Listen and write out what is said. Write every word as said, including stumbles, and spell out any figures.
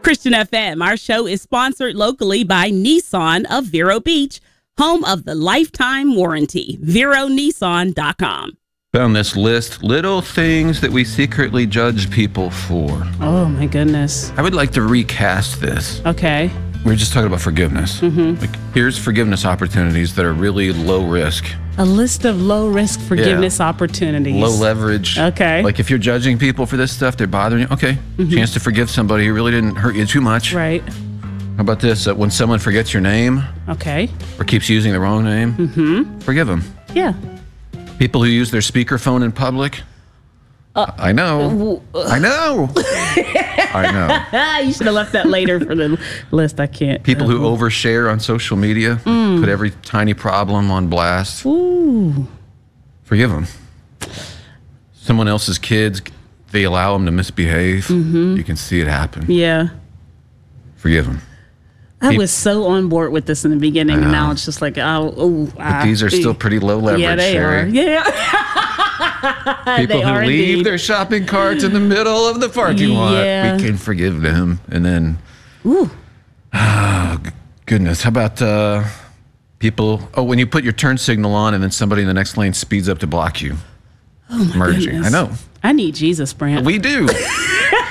Christian F M. Our show is sponsored locally by Nissan of Vero Beach, home of the lifetime warranty. Vero Nissan dot com. Found this list, little things that we secretly judge people for. Oh, my goodness. I would like to recast this. Okay. We were just talking about forgiveness. Mm-hmm. Like, here's forgiveness opportunities that are really low risk. A list of low-risk forgiveness Yeah. opportunities. Low leverage. Okay. Like if you're judging people for this stuff, they're bothering you. Okay. Mm-hmm. Chance to forgive somebody who really didn't hurt you too much. Right. How about this? Uh, when someone forgets your name Okay. or keeps using the wrong name, Mm-hmm. forgive them. Yeah. People who use their speakerphone in public. Uh, I know. uh, I know. I know. You should have left that later for the list. I can't. People who overshare on social media, Mm. put every tiny problem on blast. Ooh. Forgive them. Someone else's kids, they allow them to misbehave. Mm-hmm. You can see it happen. Yeah. Forgive them. I Peop- was so on board with this in the beginning, and now it's just like, oh, oh But these are still pretty low leverage, Yeah, they Sherry. are. Yeah. People They who are leave indeed. their shopping carts in the middle of the parking lot, Yeah. we can forgive them. And then, Ooh. oh, g- goodness, how about uh, people, oh, when you put your turn signal on and then somebody in the next lane speeds up to block you. Oh, my Merging. goodness. I know. I need Jesus, Brant. We do.